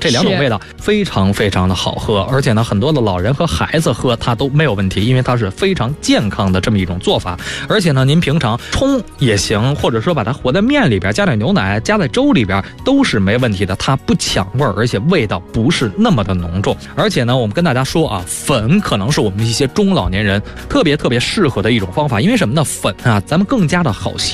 这2种味道非常非常的好喝，而且呢，很多的老人和孩子喝它都没有问题，因为它是非常健康的这么一种做法。而且呢，您平常冲也行，或者说把它和在面里边，加点牛奶，加在粥里边都是没问题的，它不抢味儿，而且味道不是那么的浓重。而且呢，我们跟大家说啊，粉可能是我们一些中老年人特别适合的一种方法，因为什么呢？粉啊，咱们更加的好吸。